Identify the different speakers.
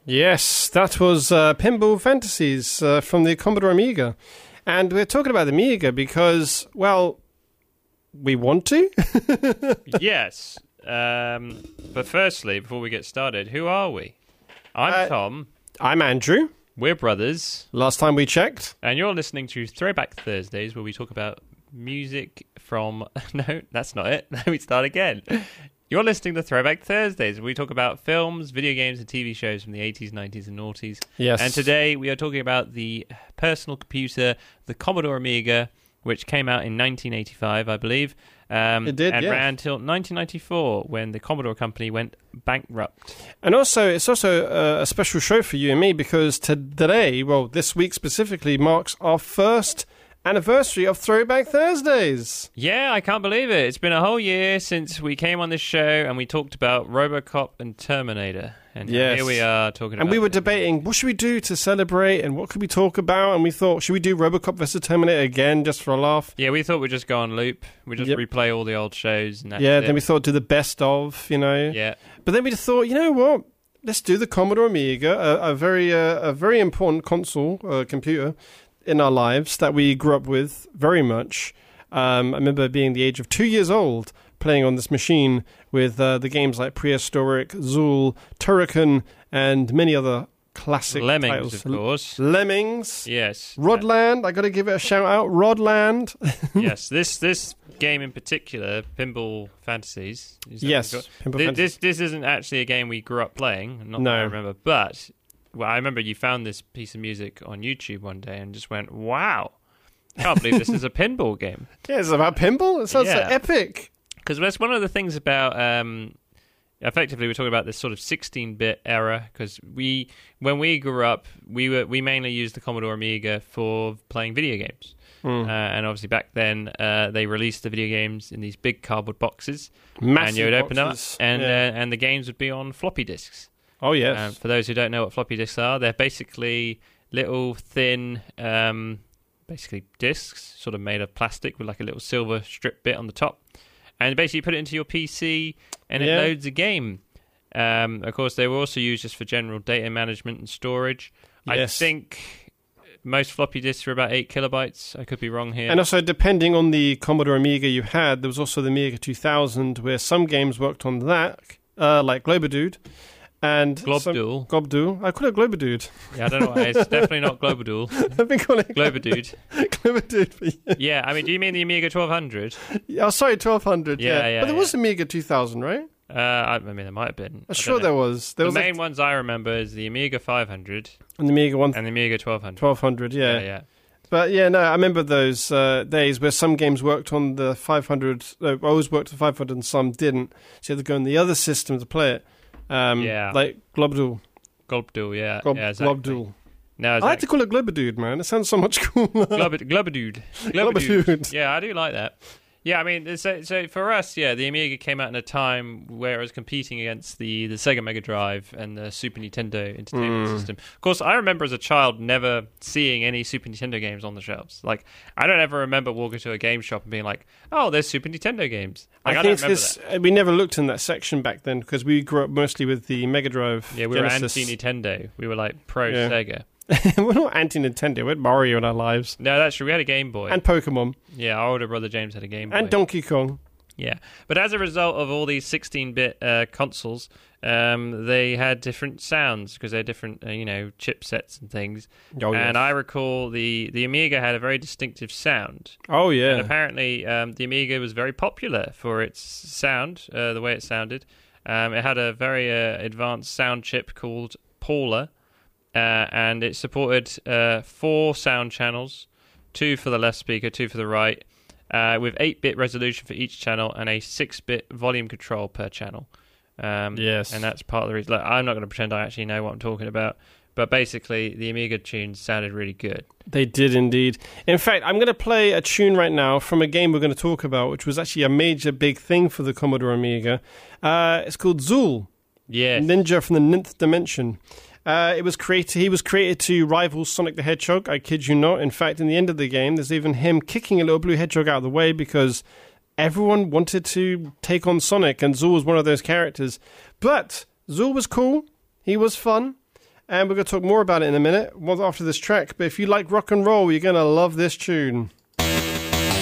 Speaker 1: Yes, that was Pinball Fantasies from the Commodore Amiga. And we're talking about the Amiga because, well, we want to.
Speaker 2: Yes. But firstly, before we get started, who are we? I'm Tom.
Speaker 1: I'm Andrew.
Speaker 2: We're brothers.
Speaker 1: Last time we checked.
Speaker 2: And you're listening to Throwback Thursdays, where we talk about music from... No, that's not it. Let me start again. You're listening to Throwback Thursdays, where we talk about films, video games, and TV shows from the 80s, 90s, and noughties.
Speaker 1: Yes.
Speaker 2: And today we are talking about the personal computer, the Commodore Amiga, which came out in 1985, I believe.
Speaker 1: It did,
Speaker 2: and
Speaker 1: yeah.
Speaker 2: ran until 1994, when the Commodore company went bankrupt.
Speaker 1: And also, it's also a special show for you and me because today, well, this week specifically, marks our first anniversary of Throwback Thursdays.
Speaker 2: Yeah, I can't believe it. It's been a whole year since we came on this show and we talked about RoboCop and Terminator. And here we are talking about...
Speaker 1: And we were debating, what should we do to celebrate and what could we talk about? And we thought, should we do RoboCop vs. Terminator again just for a laugh?
Speaker 2: Yeah, we thought we'd just go on loop. We'd just replay all the old shows. And
Speaker 1: then we thought do the best of, you know.
Speaker 2: Yeah.
Speaker 1: But then we just thought, you know what? Let's do the Commodore Amiga, a very important console, computer in our lives that we grew up with very much. I remember being the age of 2 years old playing on this machine with the games like Prehistoric, Zool, Turrican, and many other classic
Speaker 2: Lemmings,
Speaker 1: titles.
Speaker 2: of course.
Speaker 1: Lemmings.
Speaker 2: Yes.
Speaker 1: Rodland. I got to give it a shout out. Rodland.
Speaker 2: Yes. This game in particular, Pinball Fantasies. This isn't actually a game we grew up playing. Not that I remember, but I remember you found this piece of music on YouTube one day and just went, "Wow, I can't believe this is a pinball game."
Speaker 1: Yeah, it's about pinball. It sounds so epic.
Speaker 2: Because that's one of the things about, effectively, we're talking about this sort of 16-bit era. Because when we grew up, we mainly used the Commodore Amiga for playing video games. And obviously back then, they released the video games in these big cardboard boxes.
Speaker 1: Massive
Speaker 2: and you would open
Speaker 1: boxes.
Speaker 2: up, and the games would be on floppy disks.
Speaker 1: Oh, yes.
Speaker 2: For those who don't know what floppy disks are, they're basically little, thin, basically disks, sort of made of plastic with like a little silver strip bit on the top. And basically you put it into your PC and it loads a game. Of course, they were also used just for general data management and storage. Yes. I think most floppy disks were about 8 kilobytes. I could be wrong here.
Speaker 1: And also, depending on the Commodore Amiga you had, there was also the Amiga 2000, where some games worked on that, like Globadude. And
Speaker 2: Globdude.
Speaker 1: I call it Globadude.
Speaker 2: Yeah, I don't know why. It's definitely not Globadude.
Speaker 1: I've been calling it
Speaker 2: Globadude.
Speaker 1: Globadude.
Speaker 2: Yeah, I mean, do you mean the Amiga 1200?
Speaker 1: Oh, sorry, 1200.
Speaker 2: Yeah.
Speaker 1: But there was Amiga 2000, right?
Speaker 2: I mean, there might have been.
Speaker 1: I'm sure there was.
Speaker 2: The main ones I remember is the Amiga 500
Speaker 1: and the Amiga
Speaker 2: and the Amiga 1200.
Speaker 1: 1200, yeah. But no, I remember those days where some games worked on the 500. Always worked on 500 and some didn't. So you had to go on the other system to play it. Like Globdude.
Speaker 2: Globdude, yeah. Exactly.
Speaker 1: Globdude.
Speaker 2: No, exactly.
Speaker 1: I like to call it Globadude, man. It sounds so much cooler.
Speaker 2: Globadude. Yeah, I do like that. Yeah, I mean, so for us, the Amiga came out in a time where it was competing against the Sega Mega Drive and the Super Nintendo Entertainment System. Of course, I remember as a child never seeing any Super Nintendo games on the shelves. Like, I don't ever remember walking to a game shop and being like, "Oh, there's Super Nintendo games." Like, I don't remember that.
Speaker 1: We never looked in that section back then because we grew up mostly with the Mega Drive.
Speaker 2: Yeah, we
Speaker 1: Genesis.
Speaker 2: were anti-Nintendo. We were like pro-Sega.
Speaker 1: We're not anti-Nintendo. We had Mario in our lives.
Speaker 2: No, that's true. We had a Game Boy.
Speaker 1: And Pokemon.
Speaker 2: Yeah, our older brother James had a Game Boy.
Speaker 1: And Donkey Kong.
Speaker 2: Yeah. But as a result of all these 16-bit consoles, they had different sounds because they had different, chipsets and things.
Speaker 1: Oh, yes.
Speaker 2: And I recall the Amiga had a very distinctive sound.
Speaker 1: Oh, yeah.
Speaker 2: And apparently the Amiga was very popular for its sound, the way it sounded. It had a very advanced sound chip called Paula. And it supported 4 sound channels, 2 for the left speaker, 2 for the right, with 8-bit resolution for each channel and a 6-bit volume control per channel.
Speaker 1: Yes.
Speaker 2: And that's part of the reason. Like, I'm not going to pretend I actually know what I'm talking about, but basically the Amiga tunes sounded really good.
Speaker 1: They did indeed. In fact, I'm going to play a tune right now from a game we're going to talk about, which was actually a major big thing for the Commodore Amiga. It's called Zool.
Speaker 2: Yes.
Speaker 1: Ninja from the Ninth Dimension. He was created to rival Sonic the Hedgehog, I kid you not. In fact, in the end of the game, there's even him kicking a little blue hedgehog out of the way because everyone wanted to take on Sonic, and Zool was one of those characters. But Zool was cool. He was fun. And we're going to talk more about it in a minute, after this track. But if you like rock and roll, you're going to love this tune.